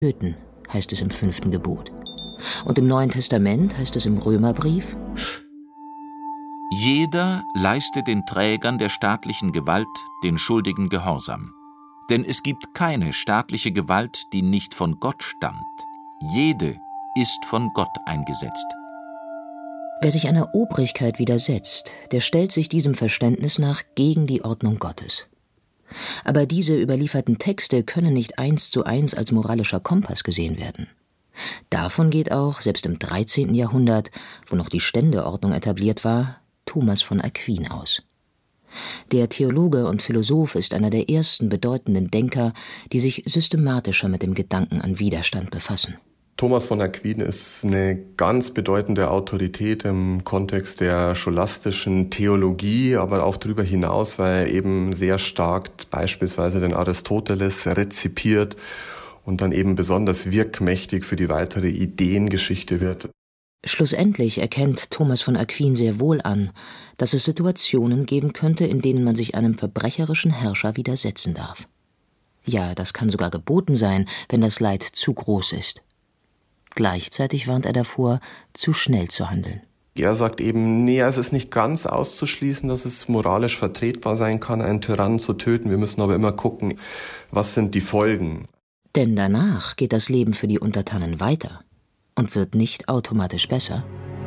töten, heißt es im 5. Gebot. Und im Neuen Testament heißt es im Römerbrief: Jeder leiste den Trägern der staatlichen Gewalt den schuldigen Gehorsam. Denn es gibt keine staatliche Gewalt, die nicht von Gott stammt. Jede ist von Gott eingesetzt. Wer sich einer Obrigkeit widersetzt, der stellt sich diesem Verständnis nach gegen die Ordnung Gottes. Aber diese überlieferten Texte können nicht 1:1 als moralischer Kompass gesehen werden. Davon geht auch, selbst im 13. Jahrhundert, wo noch die Ständeordnung etabliert war, Thomas von Aquin aus. Der Theologe und Philosoph ist einer der ersten bedeutenden Denker, die sich systematischer mit dem Gedanken an Widerstand befassen. Thomas von Aquin ist eine ganz bedeutende Autorität im Kontext der scholastischen Theologie, aber auch darüber hinaus, weil er eben sehr stark beispielsweise den Aristoteles rezipiert und dann eben besonders wirkmächtig für die weitere Ideengeschichte wird. Schlussendlich erkennt Thomas von Aquin sehr wohl an, dass es Situationen geben könnte, in denen man sich einem verbrecherischen Herrscher widersetzen darf. Ja, das kann sogar geboten sein, wenn das Leid zu groß ist. Gleichzeitig warnt er davor, zu schnell zu handeln. Er sagt eben, nee, es ist nicht ganz auszuschließen, dass es moralisch vertretbar sein kann, einen Tyrannen zu töten. Wir müssen aber immer gucken, was sind die Folgen. Denn danach geht das Leben für die Untertanen weiter und wird nicht automatisch besser.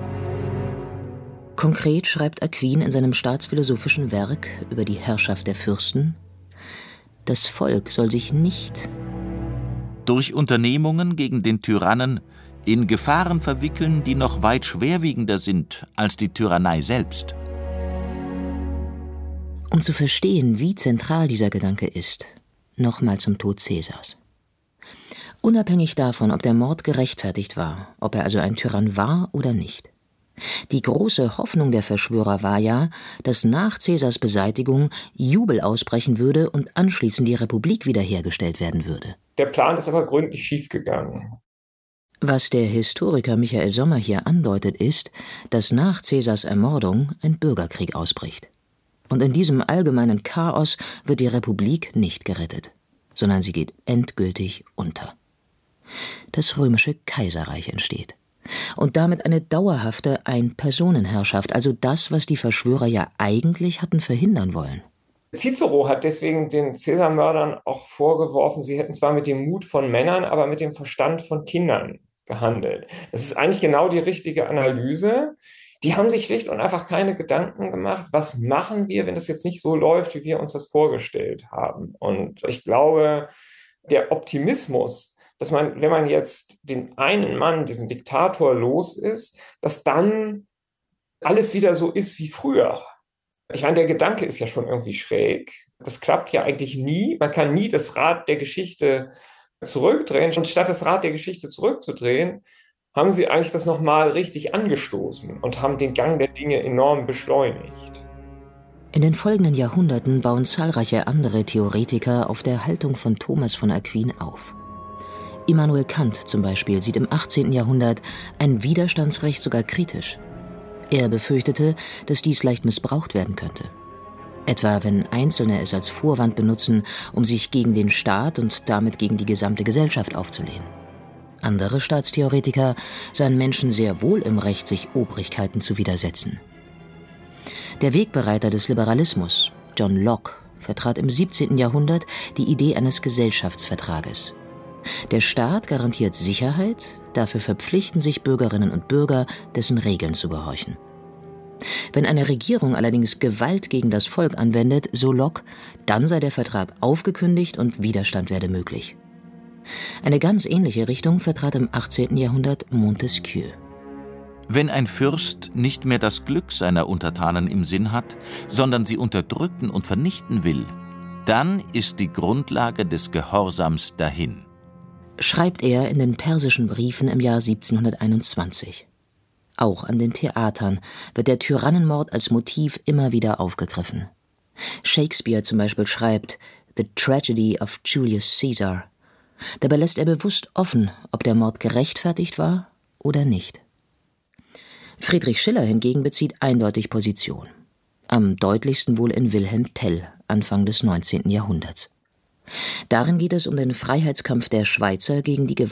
Konkret schreibt Aquin in seinem staatsphilosophischen Werk über die Herrschaft der Fürsten: Das Volk soll sich nicht durch Unternehmungen gegen den Tyrannen in Gefahren verwickeln, die noch weit schwerwiegender sind als die Tyrannei selbst. Um zu verstehen, wie zentral dieser Gedanke ist, nochmal zum Tod Cäsars. Unabhängig davon, ob der Mord gerechtfertigt war, ob er also ein Tyrann war oder nicht. Die große Hoffnung der Verschwörer war ja, dass nach Cäsars Beseitigung Jubel ausbrechen würde und anschließend die Republik wiederhergestellt werden würde. Der Plan ist aber gründlich schiefgegangen. Was der Historiker Michael Sommer hier andeutet, ist, dass nach Cäsars Ermordung ein Bürgerkrieg ausbricht. Und in diesem allgemeinen Chaos wird die Republik nicht gerettet, sondern sie geht endgültig unter. Das römische Kaiserreich entsteht. Und damit eine dauerhafte Ein-Personen-Herrschaft, also das, was die Verschwörer ja eigentlich hatten verhindern wollen. Cicero hat deswegen den Cäsarmördern auch vorgeworfen, sie hätten zwar mit dem Mut von Männern, aber mit dem Verstand von Kindern gehandelt. Das ist eigentlich genau die richtige Analyse. Die haben sich schlicht und einfach keine Gedanken gemacht, was machen wir, wenn das jetzt nicht so läuft, wie wir uns das vorgestellt haben. Und ich glaube, der Optimismus, dass man, wenn man jetzt den einen Mann, diesen Diktator los ist, dass dann alles wieder so ist wie früher. Ich meine, der Gedanke ist ja schon irgendwie schräg. Das klappt ja eigentlich nie. Man kann nie das Rad der Geschichte zurückdrehen. Und statt das Rad der Geschichte zurückzudrehen, haben sie eigentlich das nochmal richtig angestoßen und haben den Gang der Dinge enorm beschleunigt. In den folgenden Jahrhunderten bauen zahlreiche andere Theoretiker auf der Haltung von Thomas von Aquin auf. Immanuel Kant zum Beispiel sieht im 18. Jahrhundert ein Widerstandsrecht sogar kritisch. Er befürchtete, dass dies leicht missbraucht werden könnte. Etwa wenn Einzelne es als Vorwand benutzen, um sich gegen den Staat und damit gegen die gesamte Gesellschaft aufzulehnen. Andere Staatstheoretiker sahen Menschen sehr wohl im Recht, sich Obrigkeiten zu widersetzen. Der Wegbereiter des Liberalismus, John Locke, vertrat im 17. Jahrhundert die Idee eines Gesellschaftsvertrages. Der Staat garantiert Sicherheit, dafür verpflichten sich Bürgerinnen und Bürger, dessen Regeln zu gehorchen. Wenn eine Regierung allerdings Gewalt gegen das Volk anwendet, so Locke, dann sei der Vertrag aufgekündigt und Widerstand werde möglich. Eine ganz ähnliche Richtung vertrat im 18. Jahrhundert Montesquieu. Wenn ein Fürst nicht mehr das Glück seiner Untertanen im Sinn hat, sondern sie unterdrücken und vernichten will, dann ist die Grundlage des Gehorsams dahin. Schreibt er in den persischen Briefen im Jahr 1721. Auch an den Theatern wird der Tyrannenmord als Motiv immer wieder aufgegriffen. Shakespeare zum Beispiel schreibt The Tragedy of Julius Caesar. Dabei lässt er bewusst offen, ob der Mord gerechtfertigt war oder nicht. Friedrich Schiller hingegen bezieht eindeutig Position. Am deutlichsten wohl in Wilhelm Tell, Anfang des 19. Jahrhunderts. Darin geht es um den Freiheitskampf der Schweizer gegen die